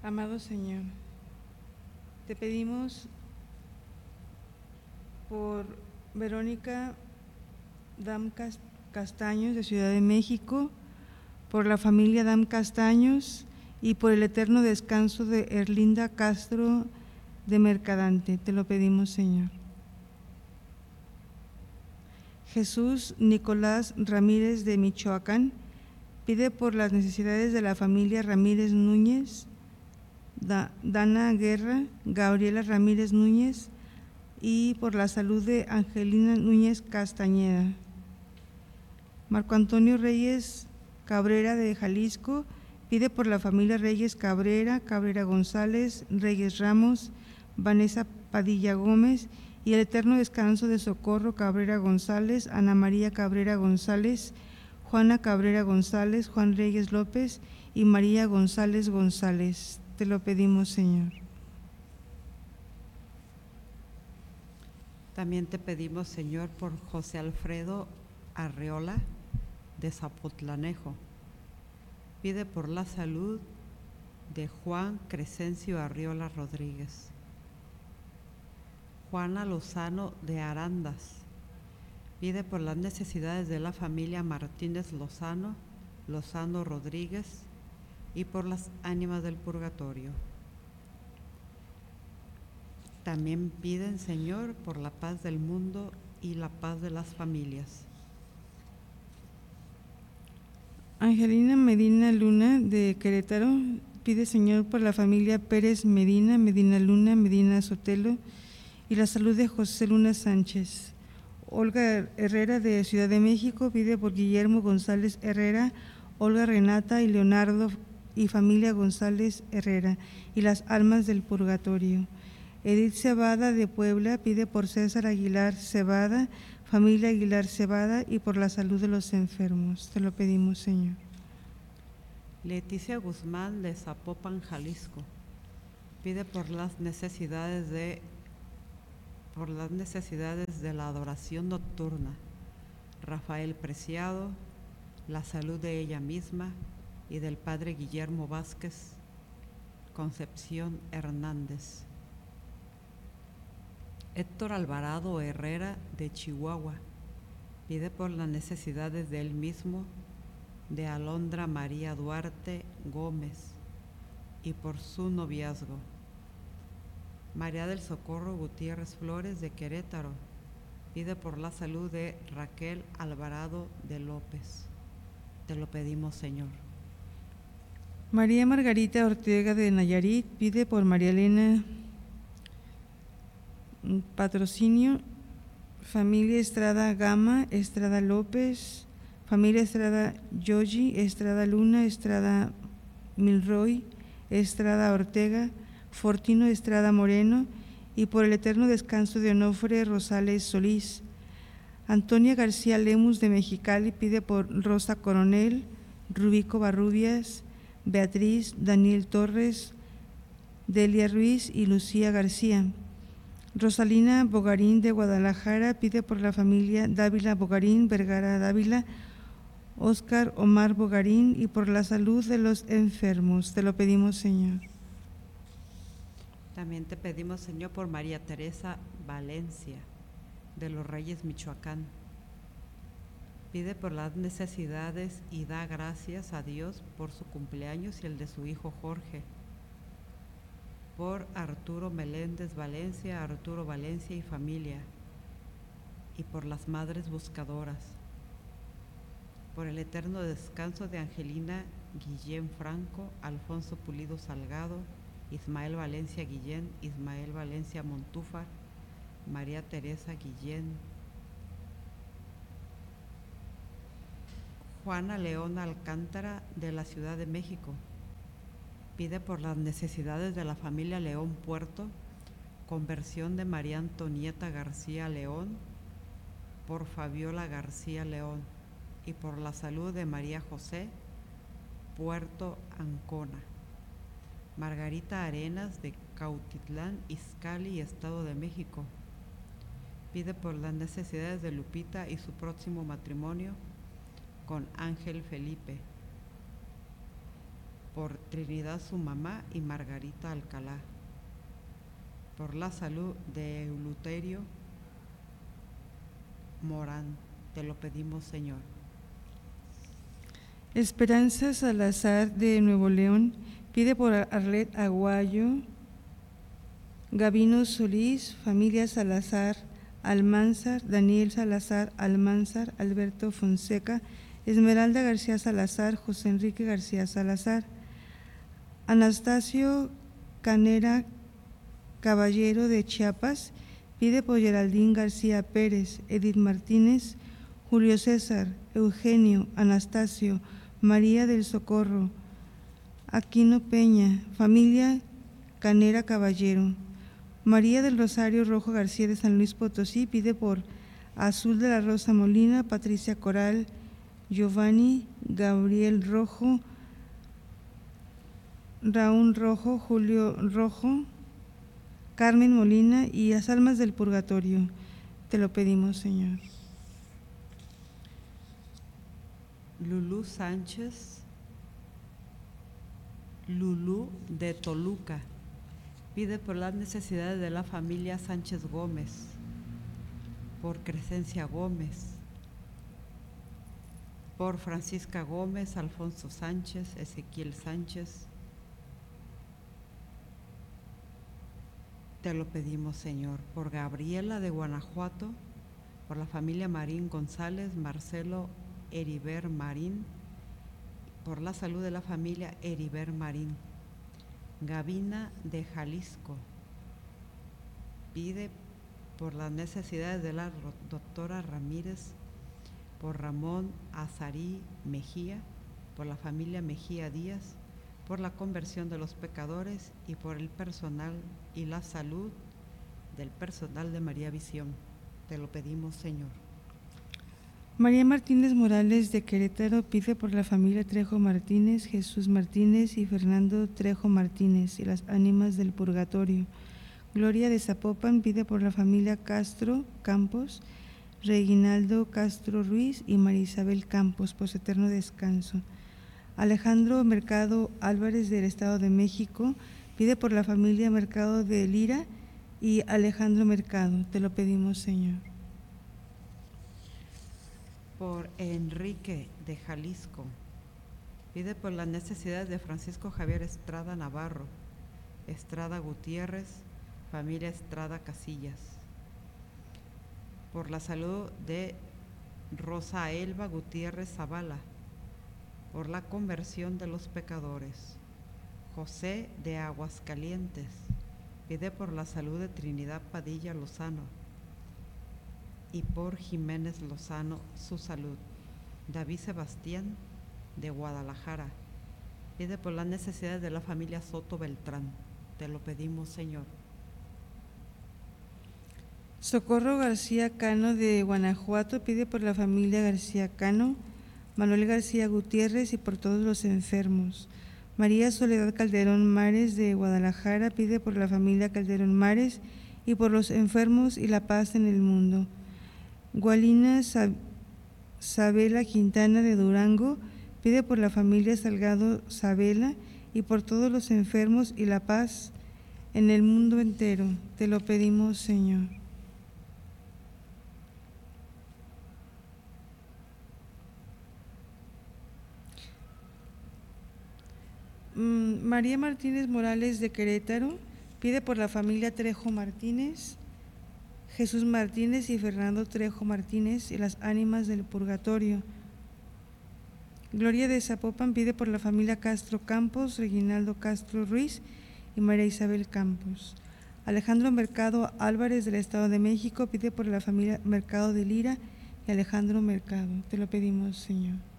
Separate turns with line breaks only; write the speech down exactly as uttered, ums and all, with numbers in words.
Amado Señor, te pedimos por Verónica Dam Castaños de Ciudad de México, por la familia Dam Castaños y por el eterno descanso de Erlinda Castro de Mercadante. Te lo pedimos, Señor. Jesús Nicolás Ramírez de Michoacán pide por las necesidades de la familia Ramírez Núñez, Da, Dana Guerra, Gabriela Ramírez Núñez y por la salud de Angelina Núñez Castañeda. Marco Antonio Reyes Cabrera de Jalisco pide por la familia Reyes Cabrera, Cabrera González, Reyes Ramos, Vanessa Padilla Gómez y el eterno descanso de Socorro Cabrera González, Ana María Cabrera González, Juana Cabrera González, Juan Reyes López y María González González. Te lo pedimos, Señor.
También te pedimos, Señor, por José Alfredo Arreola de Zapotlanejo. Pide por la salud de Juan Crescencio Arriola Rodríguez. Juana Lozano de Arandas. Pide por las necesidades de la familia Martínez Lozano, Lozano Rodríguez y por las ánimas del purgatorio. También piden, Señor, por la paz del mundo y la paz de las familias.
Angelina Medina Luna de Querétaro pide, Señor, por la familia Pérez Medina, Medina Luna, Medina Sotelo y la salud de José Luna Sánchez. Olga Herrera de Ciudad de México pide por Guillermo González Herrera, Olga Renata y Leonardo y familia González Herrera y las almas del purgatorio. Edith Cebada de Puebla pide por César Aguilar Cebada, familia Aguilar Cebada y por la salud de los enfermos. Te lo pedimos, Señor.
Leticia Guzmán de Zapopan, Jalisco, pide por las necesidades de por las necesidades de la adoración nocturna. Rafael Preciado, la salud de ella misma y del padre Guillermo Vázquez, Concepción Hernández. Héctor Alvarado Herrera de Chihuahua pide por las necesidades de él mismo, de Alondra María Duarte Gómez y por su noviazgo. María del Socorro Gutiérrez Flores de Querétaro pide por la salud de Raquel Alvarado de López. Te lo pedimos, Señor.
María Margarita Ortega de Nayarit pide por María Elena Patrocinio, familia Estrada Gama, Estrada López, familia Estrada Yogi, Estrada Luna, Estrada Milroy, Estrada Ortega, Fortino Estrada Moreno y por el eterno descanso de Onofre Rosales Solís. Antonia García Lemus de Mexicali pide por Rosa Coronel, Rubico Barrubias, Beatriz Daniel Torres, Delia Ruiz y Lucía García. Rosalina Bogarín de Guadalajara pide por la familia Dávila Bogarín, Vergara Dávila, Óscar Omar Bogarín y por la salud de los enfermos. Te lo pedimos, Señor.
También te pedimos, Señor, por María Teresa Valencia de los Reyes, Michoacán. Pide por las necesidades y da gracias a Dios por su cumpleaños y el de su hijo Jorge. Por Arturo Meléndez Valencia, Arturo Valencia y familia, y por las madres buscadoras. Por el eterno descanso de Angelina Guillén Franco, Alfonso Pulido Salgado, Ismael Valencia Guillén, Ismael Valencia Montúfar, María Teresa Guillén, Juana Leona Alcántara de la Ciudad de México. Pide por las necesidades de la familia León Puerto, conversión de María Antonieta García León, por Fabiola García León y por la salud de María José Puerto Ancona. Margarita Arenas de Cautitlán, Izcalli, Estado de México. Pide por las necesidades de Lupita y su próximo matrimonio con Ángel Felipe. por Trinidad su mamá y Margarita Alcalá, por la salud de Euluterio Morán, te lo pedimos, Señor.
Esperanza Salazar de Nuevo León pide por Arlet Aguayo, Gabino Solís, familia Salazar Almanzar, Daniel Salazar Almanzar, Alberto Fonseca, Esmeralda García Salazar, José Enrique García Salazar, Anastasio Canera Caballero de Chiapas pide por Geraldín García Pérez, Edith Martínez, Julio César, Eugenio, Anastasio, María del Socorro, Aquino Peña, familia Canera Caballero. María del Rosario Rojo García de San Luis Potosí pide por Azul de la Rosa Molina, Patricia Coral, Giovanni, Gabriel Rojo, Raúl Rojo, Julio Rojo, Carmen Molina y las almas del purgatorio. Te lo pedimos, Señor.
Lulú Sánchez, Lulú de Toluca, pide por las necesidades de la familia Sánchez Gómez, por Crescencia Gómez, por Francisca Gómez, Alfonso Sánchez, Ezequiel Sánchez. Te lo pedimos, Señor, por Gabriela de Guanajuato, por la familia Marín González, Marcelo Heriber Marín, por la salud de la familia Heriber Marín. Gavina de Jalisco pide por las necesidades de la doctora Ramírez, por Ramón Azarí Mejía, por la familia Mejía Díaz, por la conversión de los pecadores y por el personal y la salud del personal de María Visión. Te lo pedimos, Señor.
María Martínez Morales de Querétaro pide por la familia Trejo Martínez, Jesús Martínez y Fernando Trejo Martínez y las ánimas del purgatorio. Gloria de Zapopan pide por la familia Castro Campos, Reginaldo Castro Ruiz y María Isabel Campos por su eterno descanso. Alejandro Mercado Álvarez del Estado de México pide por la familia Mercado de Lira y Alejandro Mercado. Te lo pedimos, Señor.
Por Enrique de Jalisco, pide por las necesidades de Francisco Javier Estrada Navarro, Estrada Gutiérrez, familia Estrada Casillas, por la salud de Rosa Elba Gutiérrez Zavala, por la conversión de los pecadores. José de Aguascalientes pide por la salud de Trinidad Padilla Lozano y por Jiménez Lozano su salud. David Sebastián de Guadalajara pide por las necesidades de la familia Soto Beltrán. Te lo pedimos, Señor.
Socorro García Cano de Guanajuato pide por la familia García Cano, Manuel García Gutiérrez y por todos los enfermos. María Soledad Calderón Mares de Guadalajara pide por la familia Calderón Mares y por los enfermos y la paz en el mundo. Gualina Sabela Quintana de Durango pide por la familia Salgado Sabela y por todos los enfermos y la paz en el mundo entero. Te lo pedimos, Señor. María Martínez Morales de Querétaro pide por la familia Trejo Martínez, Jesús Martínez y Fernando Trejo Martínez y las ánimas del purgatorio. Gloria de Zapopan pide por la familia Castro Campos, Reginaldo Castro Ruiz y María Isabel Campos. Alejandro Mercado Álvarez del Estado de México pide por la familia Mercado de Lira y Alejandro Mercado. Te lo pedimos, Señor.